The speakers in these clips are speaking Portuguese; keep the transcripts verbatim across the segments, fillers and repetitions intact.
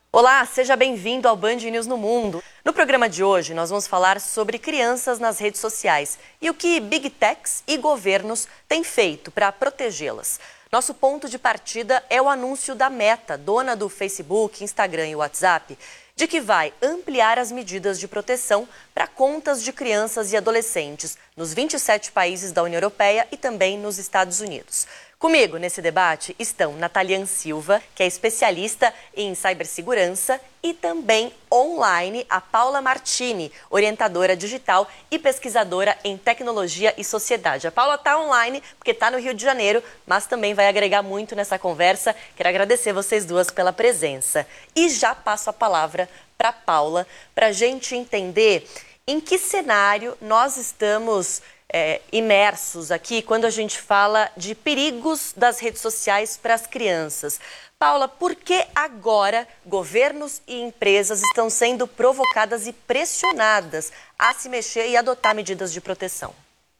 Olá, seja bem-vindo ao Band News no Mundo. No programa de hoje, nós vamos falar sobre crianças nas redes sociais e o que Big Techs e governos têm feito para protegê-las. Nosso ponto de partida é o anúncio da Meta, dona do Facebook, Instagram e WhatsApp, de que vai ampliar as medidas de proteção para contas de crianças e adolescentes nos vinte e sete países da União Europeia e também nos Estados Unidos. Comigo nesse debate estão Natalian Silva, que é especialista em cibersegurança, e também online a Paula Martini, orientadora digital e pesquisadora em tecnologia e sociedade. A Paula está online porque está no Rio de Janeiro, mas também vai agregar muito nessa conversa. Quero agradecer vocês duas pela presença. E já passo a palavra para a Paula, para a gente entender em que cenário nós estamos É, imersos aqui quando a gente fala de perigos das redes sociais para as crianças. Paula, por que agora governos e empresas estão sendo provocadas e pressionadas a se mexer e adotar medidas de proteção?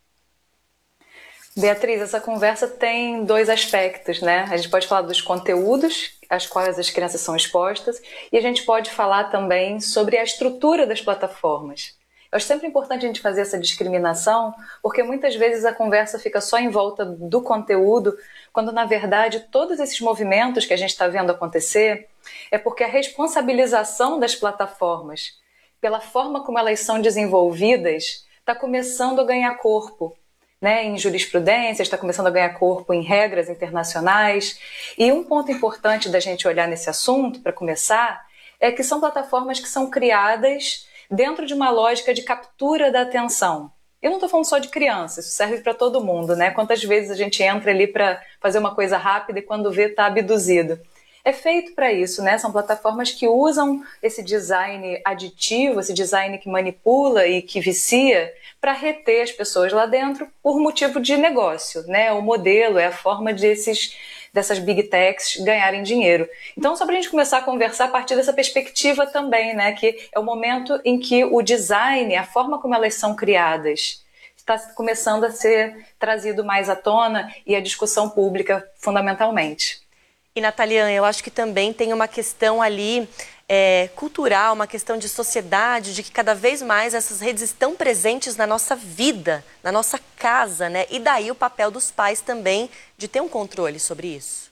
Beatriz, essa conversa tem dois aspectos, né? A gente pode falar dos conteúdos às quais as crianças são expostas e a gente pode falar também sobre a estrutura das plataformas. Eu acho sempre importante a gente fazer essa discriminação, porque muitas vezes a conversa fica só em volta do conteúdo, quando na verdade todos esses movimentos que a gente está vendo acontecer é porque a responsabilização das plataformas pela forma como elas são desenvolvidas está começando a ganhar corpo, né? Em jurisprudência, está começando a ganhar corpo em regras internacionais. E um ponto importante da gente olhar nesse assunto, para começar, é que são plataformas que são criadas dentro de uma lógica de captura da atenção. Eu não estou falando só de criança, isso serve para todo mundo, né? Quantas vezes a gente entra ali para fazer uma coisa rápida e quando vê está abduzido. É feito para isso, né? São plataformas que usam esse design aditivo, esse design que manipula e que vicia para reter as pessoas lá dentro por motivo de negócio, né? O modelo é a forma desses dessas big techs ganharem dinheiro. Então, só para a gente começar a conversar a partir dessa perspectiva também, né, que é o momento em que o design, a forma como elas são criadas, está começando a ser trazido mais à tona e à discussão pública, fundamentalmente. E, Natalian, eu acho que também tem uma questão ali é, cultural, uma questão de sociedade, de que cada vez mais essas redes estão presentes na nossa vida, na nossa casa, né? E daí o papel dos pais também de ter um controle sobre isso.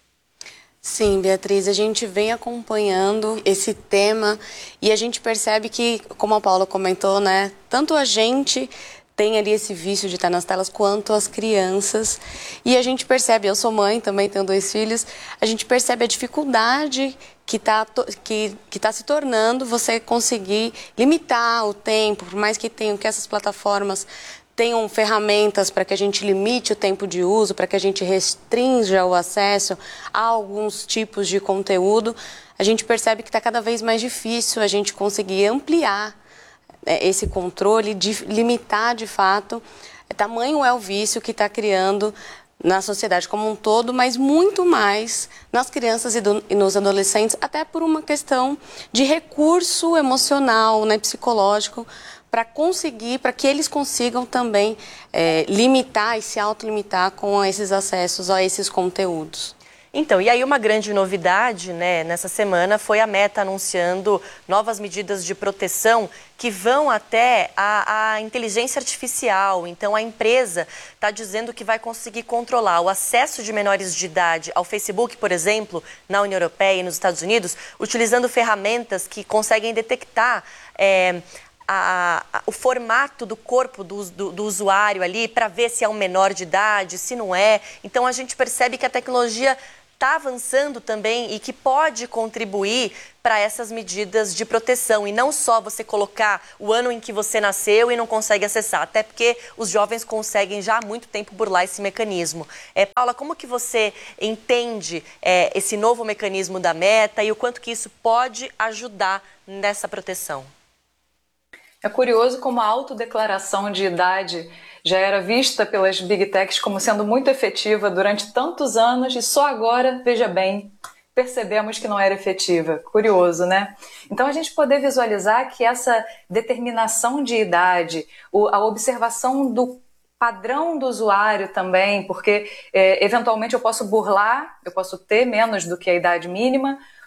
Sim, Beatriz, a gente vem acompanhando esse tema e a gente percebe que, como a Paula comentou, né? Tanto a gente tem ali esse vício de estar nas telas, quanto as crianças. E a gente percebe, eu sou mãe, também tenho dois filhos, a gente percebe a dificuldade que está que, que tá se tornando você conseguir limitar o tempo, por mais que tenham que essas plataformas tenham ferramentas para que a gente limite o tempo de uso, para que a gente restrinja o acesso a alguns tipos de conteúdo, a gente percebe que está cada vez mais difícil a gente conseguir ampliar esse controle, de limitar de fato. Tamanho é o vício que está criando na sociedade como um todo, mas muito mais nas crianças e, do, e nos adolescentes, até por uma questão de recurso emocional, né, psicológico, para conseguir, para que eles consigam também é, limitar e se autolimitar com esses acessos a esses conteúdos. Então, e aí uma grande novidade, né, nessa semana foi a Meta anunciando novas medidas de proteção que vão até a, a inteligência artificial. Então, a empresa está dizendo que vai conseguir controlar o acesso de menores de idade ao Facebook, por exemplo, na União Europeia e nos Estados Unidos, utilizando ferramentas que conseguem detectar é, A, a, o formato do corpo do, do, do usuário ali para ver se é um menor de idade, se não é. Então, a gente percebe que a tecnologia está avançando também e que pode contribuir para essas medidas de proteção. E não só você colocar o ano em que você nasceu e não consegue acessar, até porque os jovens conseguem já há muito tempo burlar esse mecanismo. É, Paula, como que você entende é, esse novo mecanismo da Meta e o quanto que isso pode ajudar nessa proteção? É curioso como a autodeclaração de idade já era vista pelas Big Techs como sendo muito efetiva durante tantos anos e só agora, veja bem, percebemos que não era efetiva. Curioso, né? Então a gente poder visualizar que essa determinação de idade, a observação do padrão do usuário também, porque é, eventualmente eu posso burlar, eu posso ter menos do que a idade mínima,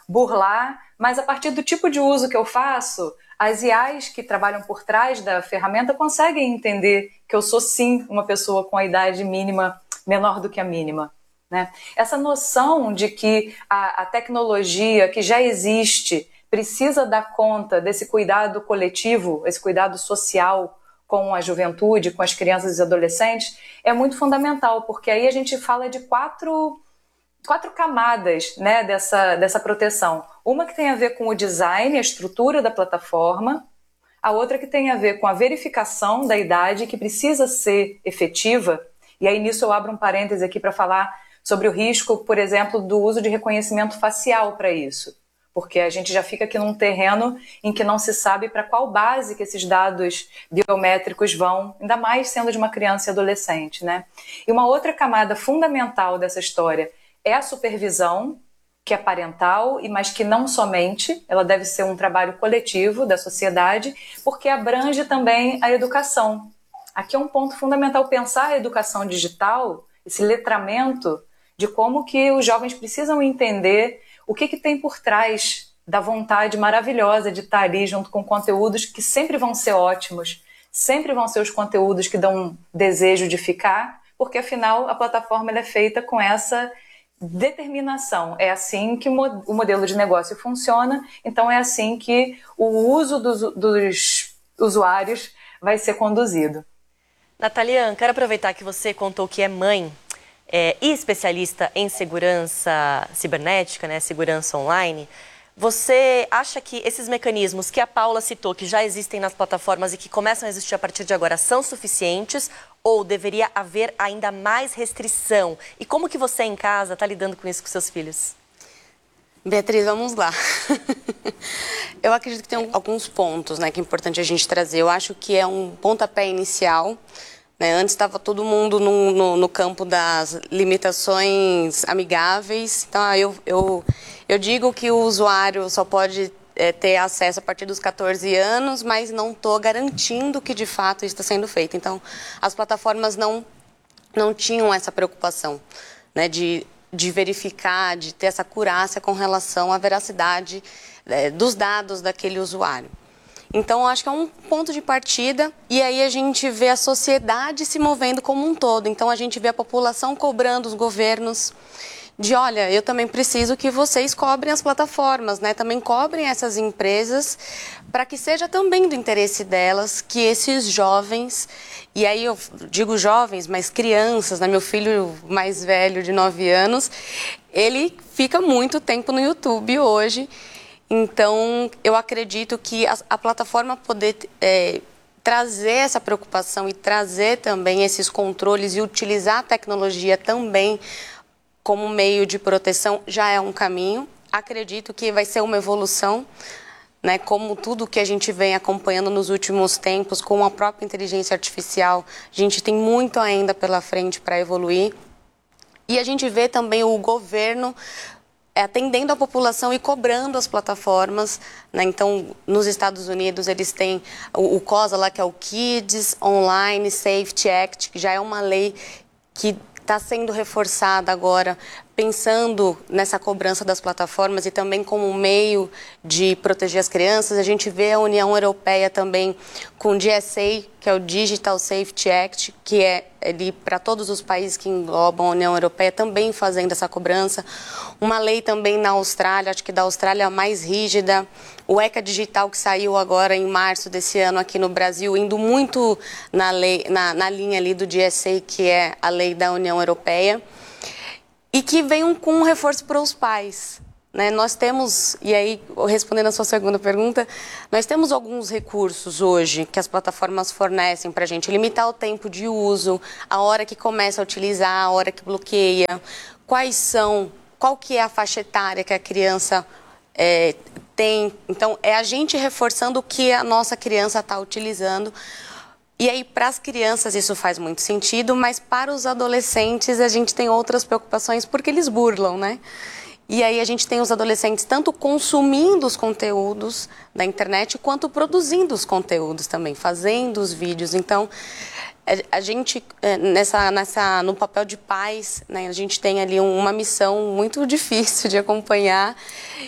burlar, mas a partir do tipo de uso que eu faço, as I As que trabalham por trás da ferramenta conseguem entender que eu sou sim uma pessoa com a idade mínima menor do que a mínima, né? Essa noção de que a, a tecnologia que já existe precisa dar conta desse cuidado coletivo, esse cuidado social com a juventude, com as crianças e adolescentes, é muito fundamental, porque aí a gente fala de quatro, quatro camadas, né, dessa, dessa proteção. Uma que tem a ver com o design, a estrutura da plataforma, a outra que tem a ver com a verificação da idade, que precisa ser efetiva, e aí nisso eu abro um parêntese aqui para falar sobre o risco, por exemplo, do uso de reconhecimento facial para isso. Porque a gente já fica aqui num terreno em que não se sabe para qual base que esses dados biométricos vão, ainda mais sendo de uma criança e adolescente, né? E uma outra camada fundamental dessa história é a supervisão, que é parental, mas que não somente, ela deve ser um trabalho coletivo da sociedade, porque abrange também a educação. Aqui é um ponto fundamental pensar a educação digital, esse letramento de como que os jovens precisam entender o que, que tem por trás da vontade maravilhosa de estar ali junto com conteúdos que sempre vão ser ótimos, sempre vão ser os conteúdos que dão um desejo de ficar, porque afinal a plataforma ela é feita com essa determinação. É assim que o modelo de negócio funciona, então é assim que o uso dos, dos usuários vai ser conduzido. Nataliane, quero aproveitar que você contou que é mãe É, e especialista em segurança cibernética, né, segurança online. Você acha que esses mecanismos que a Paula citou, que já existem nas plataformas e que começam a existir a partir de agora, são suficientes ou deveria haver ainda mais restrição? E como que você em casa está lidando com isso com seus filhos? Beatriz, vamos lá. Eu acredito que tem alguns pontos, né, que é importante a gente trazer. Eu acho que é um pontapé inicial. Antes estava todo mundo no, no, no campo das limitações amigáveis. Então, eu, eu, eu digo que o usuário só pode é, ter acesso a partir dos quatorze anos, mas não estou garantindo que, de fato, isso está sendo feito. Então, as plataformas não, não tinham essa preocupação, né, de, de verificar, de ter essa acurácia com relação à veracidade é, dos dados daquele usuário. Então, eu acho que é um ponto de partida e aí a gente vê a sociedade se movendo como um todo. Então, a gente vê a população cobrando os governos de, olha, eu também preciso que vocês cobrem as plataformas, né? Também cobrem essas empresas para que seja também do interesse delas que esses jovens, e aí eu digo jovens, mas crianças, né? Meu filho mais velho de nove anos, ele fica muito tempo no YouTube hoje. Então, eu acredito que a, a plataforma poder é, trazer essa preocupação e trazer também esses controles e utilizar a tecnologia também como meio de proteção já é um caminho. Acredito que vai ser uma evolução, né, como tudo que a gente vem acompanhando nos últimos tempos, com a própria inteligência artificial, a gente tem muito ainda pela frente para evoluir. E a gente vê também o governo atendendo a população e cobrando as plataformas, né? Então, nos Estados Unidos, eles têm o, o COSA lá, que é o Kids Online Safety Act, que já é uma lei que está sendo reforçada agora, pensando nessa cobrança das plataformas e também como meio de proteger as crianças. A gente vê a União Europeia também com o D S A, que é o Digital Safety Act, que é ali para todos os países que englobam a União Europeia, também fazendo essa cobrança. Uma lei também na Austrália, acho que da Austrália a mais rígida. O ECA Digital, que saiu agora em março desse ano aqui no Brasil, indo muito na, lei, na, na linha ali do D S A, que é a lei da União Europeia. E que vem com um reforço para os pais, né? Nós temos, e aí respondendo a sua segunda pergunta, nós temos alguns recursos hoje que as plataformas fornecem para a gente, limitar o tempo de uso, a hora que começa a utilizar, a hora que bloqueia, quais são, qual que é a faixa etária que a criança é, tem. Então, é a gente reforçando o que a nossa criança está utilizando. E aí, para as crianças, isso faz muito sentido, mas para os adolescentes, a gente tem outras preocupações, porque eles burlam, né? E aí, a gente tem os adolescentes tanto consumindo os conteúdos da internet, quanto produzindo os conteúdos também, fazendo os vídeos. Então, a gente, nessa, nessa, no papel de pais, né, a gente tem ali uma missão muito difícil de acompanhar,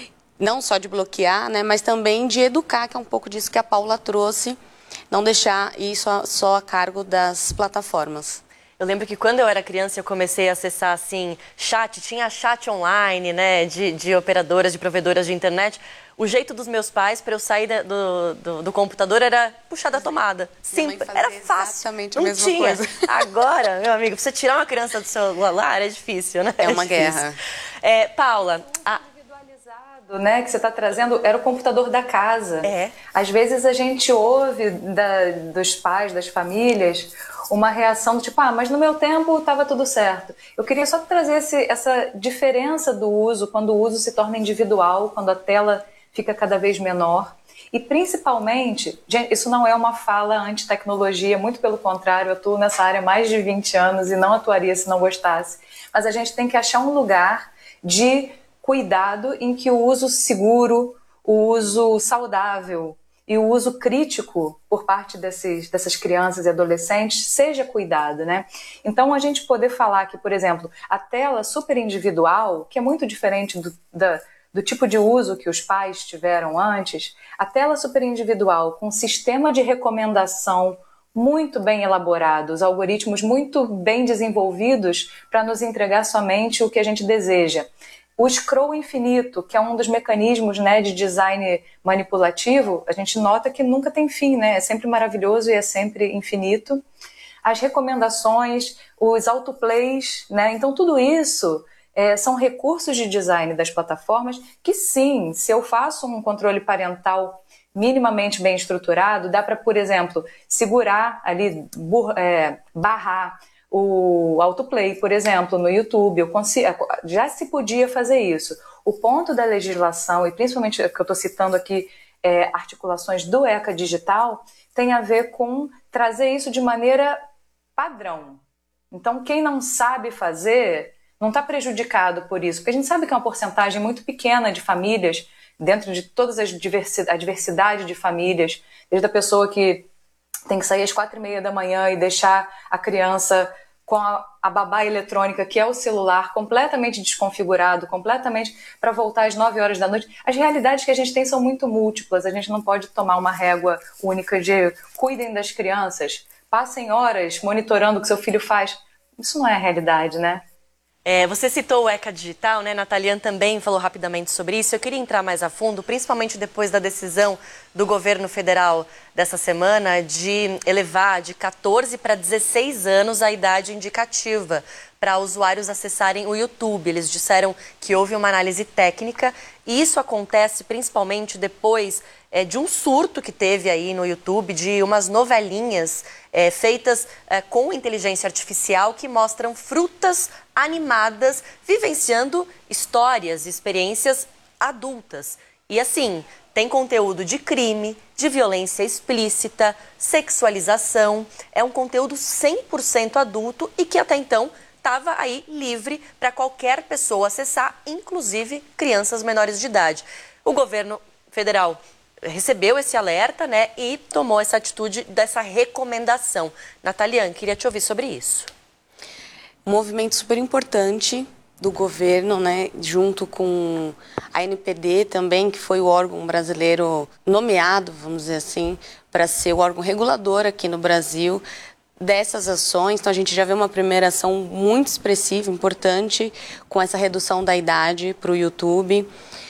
não só de bloquear, né, mas também de educar, que é um pouco disso que a Paula trouxe, não deixar isso só a cargo das plataformas. Eu lembro que quando eu era criança eu comecei a acessar assim, chat, tinha chat online, né, de, de operadoras, de provedoras de internet. O jeito dos meus pais para eu sair do, do, do computador era puxar da tomada. Sim, era fácil. Exatamente não a mesma tinha. coisa. Agora, meu amigo, pra você tirar uma criança do celular é difícil, né? É uma é guerra. É, Paula, a... né, que você está trazendo era o computador da casa. É. Às vezes a gente ouve da, dos pais, das famílias, uma reação do tipo, ah, mas no meu tempo estava tudo certo. Eu queria só trazer esse, essa diferença do uso, quando o uso se torna individual, quando a tela fica cada vez menor. E principalmente, gente, isso não é uma fala anti-tecnologia, muito pelo contrário, eu atuo nessa área há mais de vinte anos e não atuaria se não gostasse. Mas a gente tem que achar um lugar de cuidado em que o uso seguro, o uso saudável e o uso crítico por parte desses, dessas crianças e adolescentes seja cuidado, né? Então, a gente poder falar que, por exemplo, a tela super individual, que é muito diferente do, da, do tipo de uso que os pais tiveram antes, a tela super individual com um sistema de recomendação muito bem elaborado, os algoritmos muito bem desenvolvidos para nos entregar somente o que a gente deseja. O scroll infinito, que é um dos mecanismos, né, de design manipulativo, a gente nota que nunca tem fim, né? É sempre maravilhoso e é sempre infinito. As recomendações, os autoplays, né? Então tudo isso é, são recursos de design das plataformas que sim, se eu faço um controle parental minimamente bem estruturado, dá para, por exemplo, segurar ali, é, barrar o autoplay, por exemplo, no YouTube. Eu consigo, já se podia fazer isso. O ponto da legislação, e principalmente que eu estou citando aqui, é, articulações do ECA Digital, tem a ver com trazer isso de maneira padrão. Então, quem não sabe fazer não está prejudicado por isso, porque a gente sabe que é uma porcentagem muito pequena de famílias, dentro de todas as diversidade, a diversidade de famílias, desde a pessoa que tem que sair às quatro e meia da manhã e deixar a criança com a, a babá eletrônica, que é o celular, completamente desconfigurado, completamente para voltar às nove horas da noite. As realidades que a gente tem são muito múltiplas, a gente não pode tomar uma régua única de cuidem das crianças, passem horas monitorando o que seu filho faz. Isso não é a realidade, né? É, você citou o ECA Digital, né? Nataliane também falou rapidamente sobre isso. Eu queria entrar mais a fundo, principalmente depois da decisão do governo federal dessa semana de elevar de quatorze para dezesseis anos a idade indicativa para usuários acessarem o YouTube. Eles disseram que houve uma análise técnica e isso acontece principalmente depois é, de um surto que teve aí no YouTube de umas novelinhas é, feitas é, com inteligência artificial que mostram frutas animadas vivenciando histórias, experiências adultas. E assim, tem conteúdo de crime, de violência explícita, sexualização. É um conteúdo cem por cento adulto e que até então estava aí livre para qualquer pessoa acessar, inclusive crianças menores de idade. O governo federal recebeu esse alerta, né, e tomou essa atitude dessa recomendação. Nataliane, queria te ouvir sobre isso. Um movimento super importante do governo, né, junto com a N P D também, que foi o órgão brasileiro nomeado, vamos dizer assim, para ser o órgão regulador aqui no Brasil dessas ações. Então a gente já vê uma primeira ação muito expressiva, importante, com essa redução da idade para o YouTube.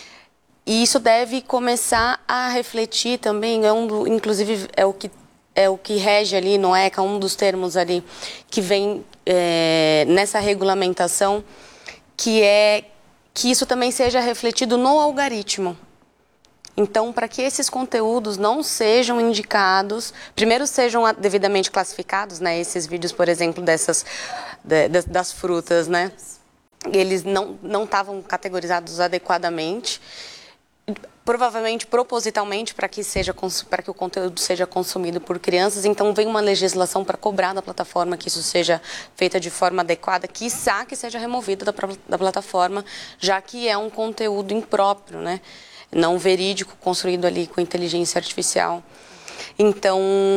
E isso deve começar a refletir também, é um do, inclusive é o que é o que rege ali no ECA, um dos termos ali que vem é, nessa regulamentação, que é que isso também seja refletido no algoritmo. Então, para que esses conteúdos não sejam indicados, primeiro sejam devidamente classificados, né? Esses vídeos, por exemplo, dessas de, de, das frutas, né? Eles não não estavam categorizados adequadamente. Provavelmente propositalmente para que seja para que o conteúdo seja consumido por crianças. Então vem uma legislação para cobrar da plataforma que isso seja feita de forma adequada, quiçá que seja removido da, da plataforma, já que é um conteúdo impróprio, né? Não verídico, construído ali com inteligência artificial. Então,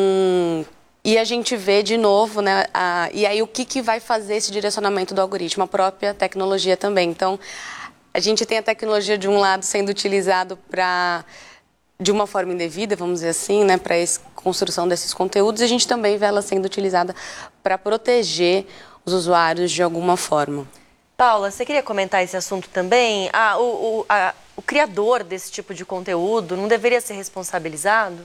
e a gente vê de novo, né? A, e aí o que, que vai fazer esse direcionamento do algoritmo? A própria tecnologia também. Então, A gente tem a tecnologia de um lado sendo utilizado para de uma forma indevida, vamos dizer assim, né, para a construção desses conteúdos, e a gente também vê ela sendo utilizada para proteger os usuários de alguma forma. Paula, você queria comentar esse assunto também? Ah, o, o, a, o criador desse tipo de conteúdo não deveria ser responsabilizado?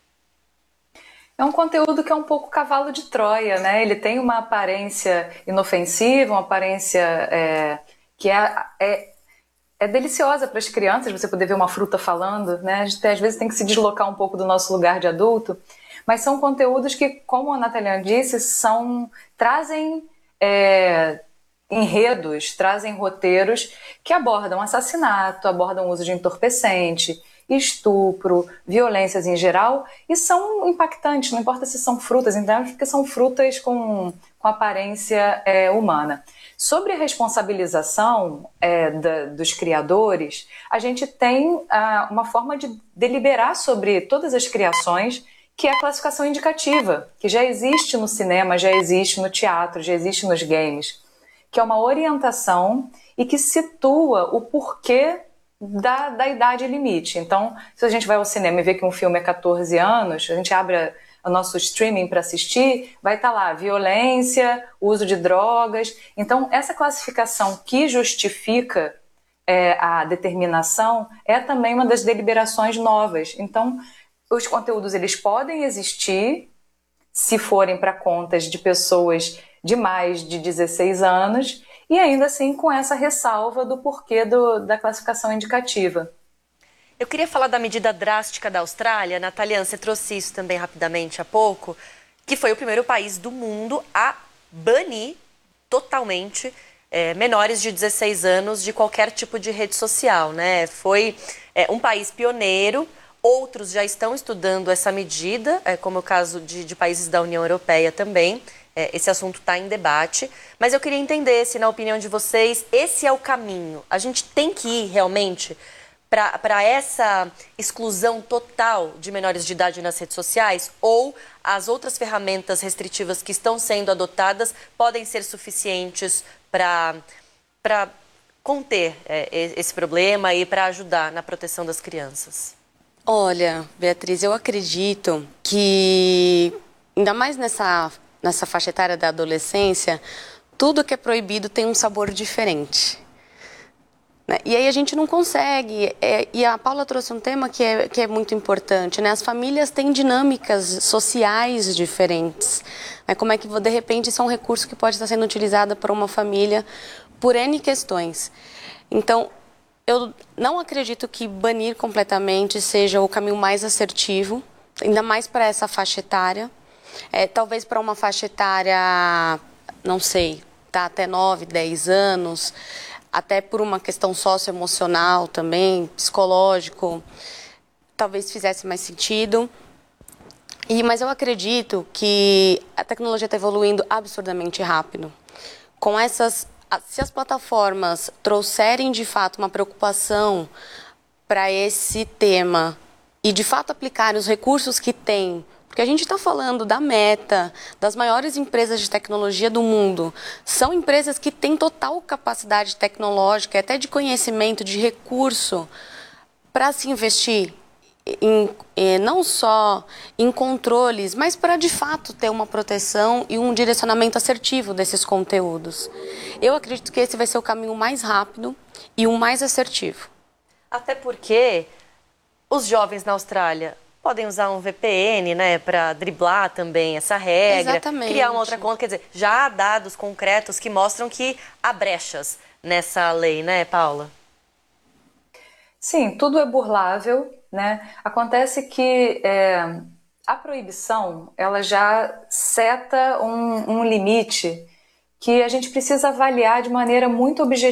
É um conteúdo que é um pouco cavalo de Troia, né? Ele tem uma aparência inofensiva, uma aparência é, que é, é, é deliciosa para as crianças, você poder ver uma fruta falando, né? A gente às vezes tem que se deslocar um pouco do nosso lugar de adulto, mas são conteúdos que, como a Nataliana disse, são, trazem é, enredos, trazem roteiros que abordam assassinato, abordam o uso de entorpecente, estupro, violências em geral, e são impactantes, não importa se são frutas, então, porque são frutas com, com aparência é, humana. Sobre a responsabilização é, da, dos criadores, a gente tem ah, uma forma de deliberar sobre todas as criações, que é a classificação indicativa, que já existe no cinema, já existe no teatro, já existe nos games, que é uma orientação e que situa o porquê Da, da idade limite. Então, se a gente vai ao cinema e vê que um filme é catorze anos, a gente abre o nosso streaming para assistir, vai estar lá violência, uso de drogas. Então, essa classificação que justifica é, a determinação é também uma das deliberações novas. Então, os conteúdos eles podem existir se forem para contas de pessoas de mais de dezesseis anos, e ainda assim com essa ressalva do porquê do, da classificação indicativa. Eu queria falar da medida drástica da Austrália. Nataliana, você trouxe isso também rapidamente há pouco, que foi o primeiro país do mundo a banir totalmente é, menores de dezesseis anos de qualquer tipo de rede social, né? Foi é, um país pioneiro, outros já estão estudando essa medida, é, como é o caso de, de países da União Europeia também. É, esse assunto está em debate, mas eu queria entender se, na opinião de vocês, esse é o caminho. A gente tem que ir realmente para essa exclusão total de menores de idade nas redes sociais, ou as outras ferramentas restritivas que estão sendo adotadas podem ser suficientes para para conter é, esse problema e para ajudar na proteção das crianças? Olha, Beatriz, eu acredito que, ainda mais nessa nessa faixa etária da adolescência, tudo que é proibido tem um sabor diferente, né? E aí a gente não consegue, é, e a Paula trouxe um tema que é, que é muito importante, né? As famílias têm dinâmicas sociais diferentes, né? Como é que, de repente, isso é um recurso que pode estar sendo utilizado por uma família por N questões. Então, eu não acredito que banir completamente seja o caminho mais assertivo, ainda mais para essa faixa etária. É, talvez para uma faixa etária, não sei, tá, até nove, dez anos, até por uma questão socioemocional também, psicológico, talvez fizesse mais sentido. E, mas eu acredito que a tecnologia está evoluindo absurdamente rápido. Com essas, se as plataformas trouxerem de fato uma preocupação para esse tema e de fato aplicarem os recursos que têm, porque a gente está falando da Meta, das maiores empresas de tecnologia do mundo. São empresas que têm total capacidade tecnológica, até de conhecimento, de recurso, para se investir em, em, não só em controles, mas para de fato ter uma proteção e um direcionamento assertivo desses conteúdos. Eu acredito que esse vai ser o caminho mais rápido e o mais assertivo. Até porque os jovens na Austrália podem usar um V P N, né, para driblar também essa regra, Exatamente. Criar uma outra conta. Quer dizer, já há dados concretos que mostram que há brechas nessa lei, né, Paula? Sim, tudo é burlável, né? Acontece que é, a proibição, ela já seta um, um limite que a gente precisa avaliar de maneira muito objetiva.